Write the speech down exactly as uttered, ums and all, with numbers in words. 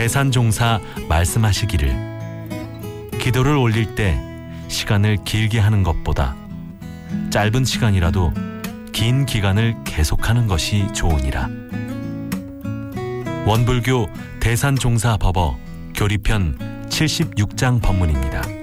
대산종사 말씀하시기를 기도를 올릴 때 시간을 길게 하는 것보다 짧은 시간이라도 긴 기간을 계속하는 것이 좋으니라. 원불교 대산종사 법어 교리편 칠십육 장 법문입니다.